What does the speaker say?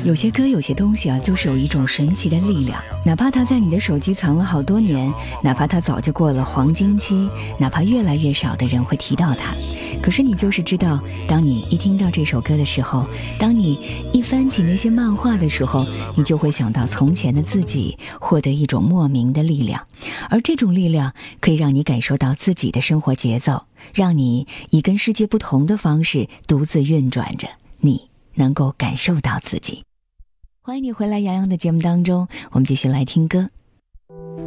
有些歌有些东西啊，就是有一种神奇的力量，哪怕它在你的手机藏了好多年，哪怕它早就过了黄金期，哪怕越来越少的人会提到它，可是你就是知道，当你一听到这首歌的时候，当你一翻起那些漫画的时候，你就会想到从前的自己，获得一种莫名的力量，而这种力量可以让你感受到自己的生活节奏，让你以跟世界不同的方式独自运转着，你能够感受到自己。欢迎你回来洋洋的节目当中，我们继续来听歌。